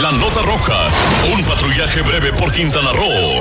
La nota roja. Un patrullaje breve por Quintana Roo.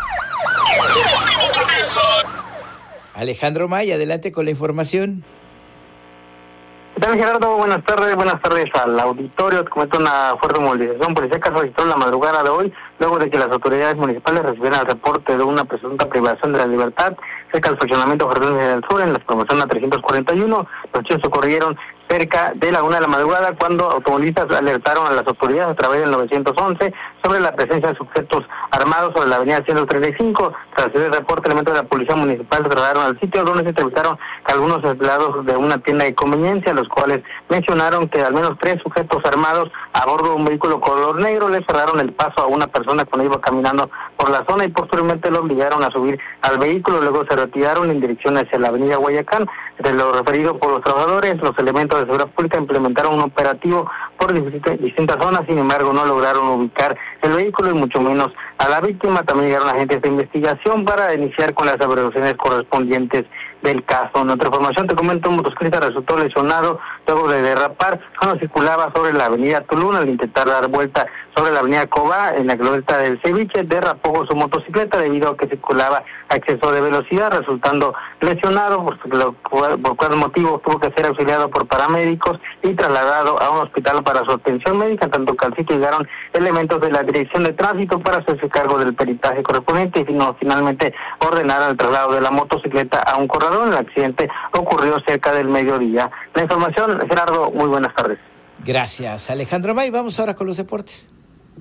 Alejandro May, adelante con la información. ¿Qué tal, Gerardo? Buenas tardes al auditorio. Te comento una fuerte movilización policíaca se registró la madrugada de hoy, luego de que las autoridades municipales recibieran el reporte de una presunta privación de la libertad cerca del fraccionamiento Jardines del Sur, en la promoción a 341. Los hechos ocurrieron cerca de la 1 de la madrugada, cuando automovilistas alertaron a las autoridades a través del 911 sobre la presencia de sujetos armados sobre la avenida 135. Tras el reporte, elementos de la policía municipal se trasladaron al sitio, donde se entrevistaron a algunos empleados de una tienda de conveniencia, los cuales mencionaron que al menos 3 sujetos armados a bordo de un vehículo color negro le cerraron el paso a una persona cuando iba caminando por la zona y posteriormente lo obligaron a subir al vehículo. Luego se retiraron en dirección hacia la avenida Guayacán. De lo referido por los trabajadores, los elementos de seguridad pública implementaron un operativo por distintas zonas, sin embargo no lograron ubicar el vehículo y mucho menos a la víctima. También llegaron agentes de investigación para iniciar con las averiguaciones correspondientes del caso. En otra información te comento, un motociclista resultó lesionado luego de derrapar cuando circulaba sobre la avenida Tulum. Al intentar dar vuelta sobre la avenida Cobá, en la glorieta del Ceviche, derrapó con su motocicleta debido a que circulaba a exceso de velocidad, resultando lesionado, por cual motivo tuvo que ser auxiliado por paramédicos y trasladado a un hospital para su atención médica, tanto que al sitio llegaron elementos de la Dirección de Tránsito para hacerse cargo del peritaje correspondiente y finalmente ordenaron el traslado de la motocicleta a un corredor. El accidente ocurrió cerca del mediodía. La información, Gerardo, muy buenas tardes. Gracias, Alejandro May. Vamos ahora con los deportes.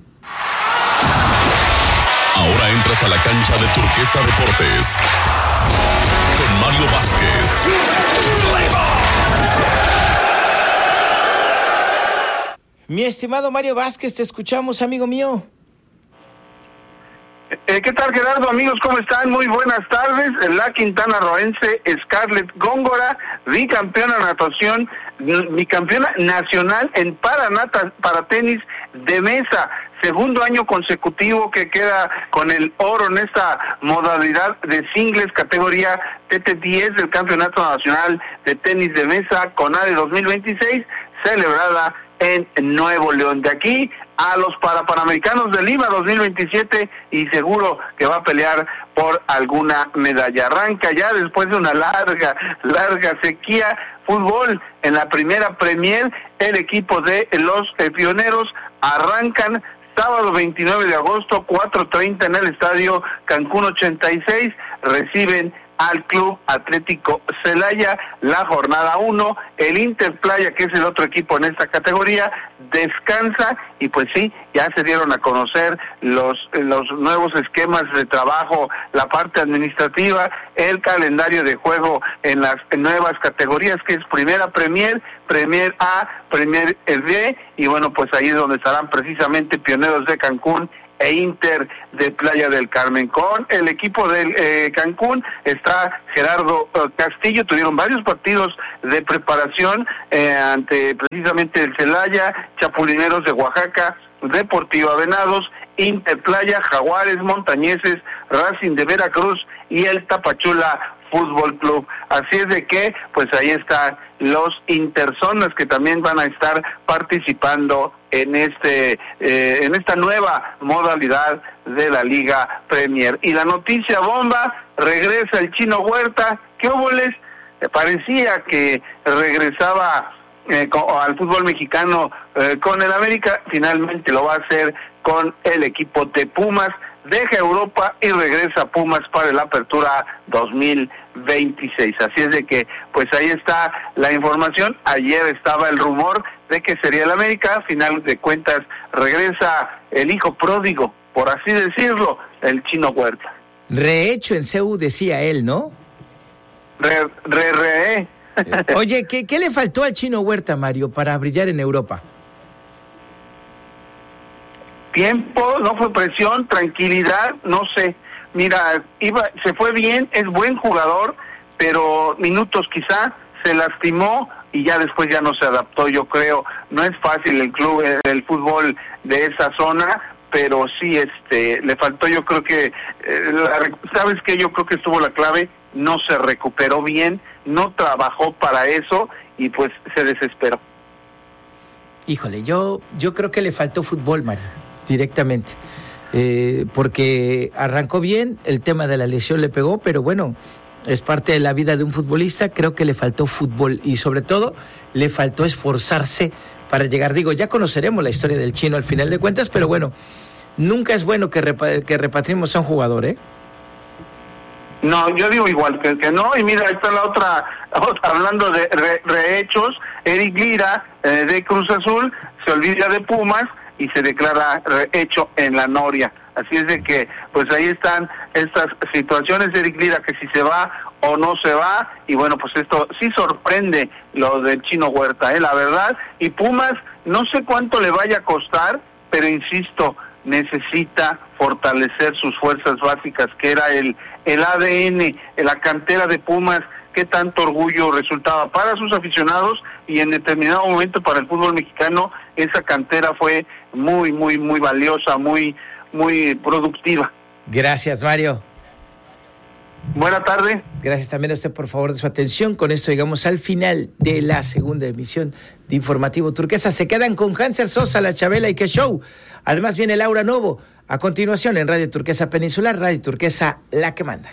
Ahora entras a la cancha de Turquesa Deportes con Mario Vázquez. Mi estimado Mario Vázquez, te escuchamos, amigo mío. ¿Qué tal, Gerardo? Amigos, ¿cómo están? Muy buenas tardes. La quintanarroense Scarlett Góngora, bicampeona natación, bicampeona nacional en para tenis de mesa. Segundo año consecutivo que queda con el oro en esta modalidad de singles categoría TT10 del Campeonato Nacional de Tenis de Mesa CONADE 2026, celebrada en Nuevo León. De aquí a los Panamericanos de Lima 2027 y seguro que va a pelear por alguna medalla. Arranca ya después de una larga sequía fútbol en la primera Premier. El equipo de los pioneros arrancan sábado 29 de agosto, 4:30 en el estadio Cancún 86, reciben al Club Atlético Celaya. La jornada 1, el Interplaya, que es el otro equipo en esta categoría, descansa y pues sí, ya se dieron a conocer los nuevos esquemas de trabajo, la parte administrativa, el calendario de juego en las nuevas categorías, que es Primera Premier, Premier A, Premier B, y bueno, pues ahí es donde estarán precisamente Pioneros de Cancún e Inter de Playa del Carmen. Con el equipo del Cancún está Gerardo Castillo. Tuvieron varios partidos de preparación ante precisamente el Celaya, Chapulineros de Oaxaca, Deportiva Venados, Inter Playa, Jaguares, Montañeses, Racing de Veracruz y el Tapachula Fútbol Club. Así es de que, pues ahí están los interzonas que también van a estar participando en esta nueva modalidad de la Liga Premier. Y la noticia bomba, regresa el Chino Huerta. ¿Qué óboles? Parecía que regresaba al fútbol mexicano con el América, finalmente lo va a hacer con el equipo de Pumas. Deja Europa y regresa a Pumas para la apertura 2026. Así es de que, pues ahí está la información. Ayer estaba el rumor de que sería el América. A final de cuentas regresa el hijo pródigo, por así decirlo, el Chino Huerta. Rehecho en CEU, decía él, ¿no? Oye, ¿qué le faltó al Chino Huerta, Mario, para brillar en Europa? Tiempo, no fue presión, tranquilidad, no sé. Mira, se fue bien, es buen jugador, pero minutos quizá, se lastimó y ya después ya no se adaptó, yo creo. No es fácil el fútbol de esa zona, pero sí, le faltó, yo creo que, ¿sabes qué? Yo creo que estuvo la clave, no se recuperó bien, no trabajó para eso y pues se desesperó. Híjole, yo creo que le faltó fútbol, Mario, directamente. Porque arrancó bien, el tema de la lesión le pegó, pero bueno, es parte de la vida de un futbolista. Creo que le faltó fútbol y sobre todo le faltó esforzarse para llegar. Digo, ya conoceremos la historia del Chino al final de cuentas, pero bueno, nunca es bueno que repatriemos a un jugador, ¿eh? No, yo digo igual que no, y mira, esta es la otra hablando de rehechos. Eric Lira, de Cruz Azul, se olvida de Pumas y se declara rehecho en la Noria. Así es de que, pues ahí están estas situaciones de Eric Lira, que si se va o no se va, y bueno, pues esto sí sorprende lo del Chino Huerta, la verdad. Y Pumas, no sé cuánto le vaya a costar, pero insisto, necesita fortalecer sus fuerzas básicas, que era el ADN, la cantera de Pumas, que tanto orgullo resultaba para sus aficionados, y en determinado momento para el fútbol mexicano esa cantera fue muy, muy, muy valiosa, muy, muy productiva. Gracias, Mario. Buena tarde. Gracias también a usted, por favor, de su atención. Con esto llegamos al final de la segunda emisión de Informativo Turquesa. Se quedan con Hanser Sosa, La Chabela y Qué Show. Además viene Laura Novo. A continuación en Radio Turquesa Peninsular, Radio Turquesa, la que manda.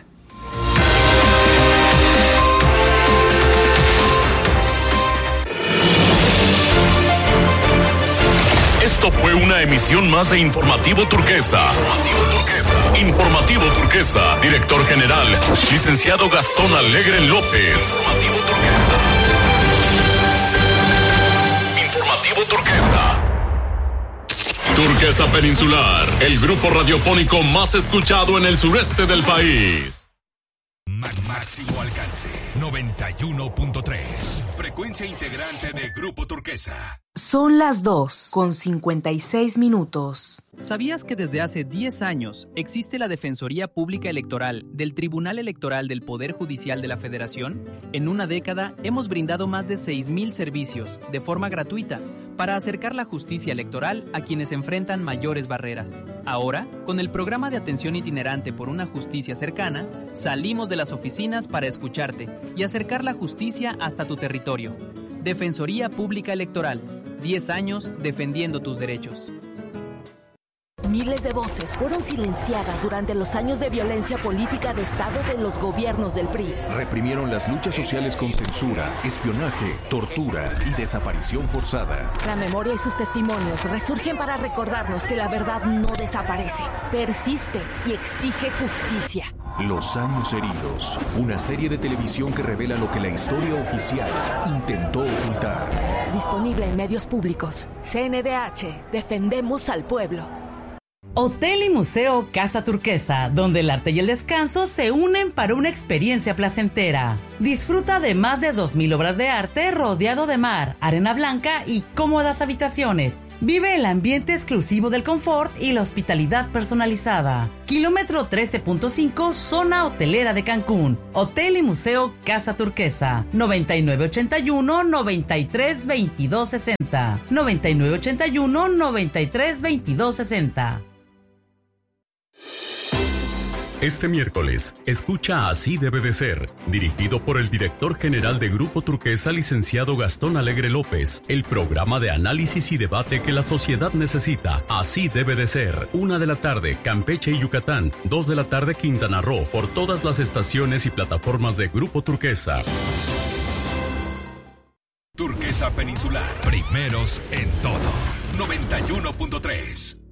Esto fue una emisión más de Informativo Turquesa. Informativo Turquesa. Director General, Licenciado Gastón Alegre López. Informativo Turquesa. Turquesa Peninsular, el grupo radiofónico más escuchado en el sureste del país. Máximo alcance, 91.3. Frecuencia integrante de Grupo Turquesa. Son las 2:56. ¿Sabías que desde hace 10 años existe la Defensoría Pública Electoral del Tribunal Electoral del Poder Judicial de la Federación? En una década hemos brindado más de 6,000 servicios de forma gratuita para acercar la justicia electoral a quienes enfrentan mayores barreras. Ahora, con el programa de atención itinerante por una justicia cercana, salimos de las oficinas para escucharte y acercar la justicia hasta tu territorio. Defensoría Pública Electoral, 10 años defendiendo tus derechos. Miles de voces fueron silenciadas durante los años de violencia política de Estado de los gobiernos del PRI. Reprimieron las luchas sociales con censura, espionaje, tortura y desaparición forzada. La memoria y sus testimonios resurgen para recordarnos que la verdad no desaparece, persiste y exige justicia. Los años heridos, una serie de televisión que revela lo que la historia oficial intentó ocultar. Disponible en medios públicos. CNDH, defendemos al pueblo. Hotel y Museo Casa Turquesa, donde el arte y el descanso se unen para una experiencia placentera. Disfruta de más de 2,000 obras de arte rodeado de mar, arena blanca y cómodas habitaciones. Vive el ambiente exclusivo del confort y la hospitalidad personalizada. Kilómetro 13.5, zona hotelera de Cancún. Hotel y Museo Casa Turquesa. 9981-932260. 9981-932260. Este miércoles, escucha Así debe de ser, dirigido por el director general de Grupo Turquesa, licenciado Gastón Alegre López, el programa de análisis y debate que la sociedad necesita. Así debe de ser. 1:00 p.m, Campeche y Yucatán. 2:00 p.m, Quintana Roo, por todas las estaciones y plataformas de Grupo Turquesa. Turquesa Peninsular, primeros en todo. 91.3.